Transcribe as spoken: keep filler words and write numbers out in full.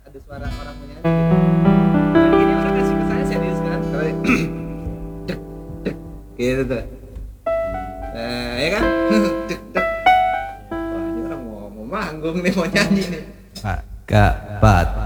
ada suara orang punya gitu. Gini orang kasih ke saya serius kan, kalau dek dek gitu tuh. Nah, ya kan? Dek dek. Wah, ini orang mau mau manggung nih, mau nyanyi nih. Pak, Kak, Pat.